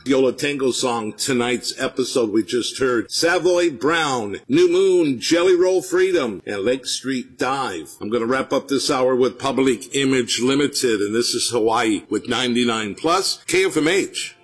Yola Tango song, tonight's episode we just heard. Savoy Brown, New Moon, Jelly Roll Freedom, and Lake Street Dive. I'm going to wrap up this hour with Public Image Limited, and this is Hawaii with 99 Plus KFMH.